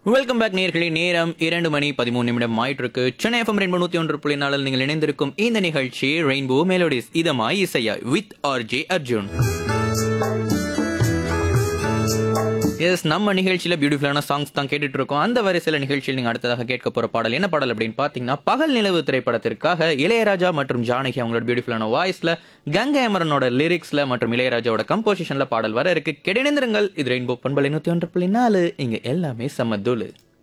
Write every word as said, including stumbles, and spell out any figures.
Welcome back நேயர்களே. நேரம் இரண்டு மணி பதிமூணு நிமிடம் ஆயிட்டிருக்கு. சென்னை எஃப்எம் ரெயின்போ நூற்றி ஒன்று புள்ளி நாலில் நீங்கள் இணைந்திருக்கும் இந்த நிகழ்ச்சி ரெயின்போ மெலோடிஸ் இதமாய் இசையா வித் ஆர்ஜே அர்ஜுன். எஸ், நம்ம நிகழ்ச்சியில் பியூட்டிஃபுல்லான சாங்ஸ் தான் கேட்டுட்டு இருக்கோம். அந்த வரிசையில் நிகழ்ச்சியில் நீங்கள் அடுத்ததாக கேட்க போகிற பாடல் என்ன பாடல் அப்படின்னு பார்த்தீங்கன்னா, பகல் நிலவு திரைப்படத்திற்காக இளையராஜா மற்றும் ஜானகி அவங்களோட பியூட்டிஃபுல்லான வாய்ஸில், கங்கை அமரனோட லிரிக்ஸில் மற்றும் இளையராஜாவோட கம்போசிஷனில் பாடல் வர இருக்கு. கிடைந்திருங்கள். இது ரெயின்போ பண்பலை நூற்றி ஒன்று புள்ளி நாலு. இங்கே எல்லாமே சமதூளு.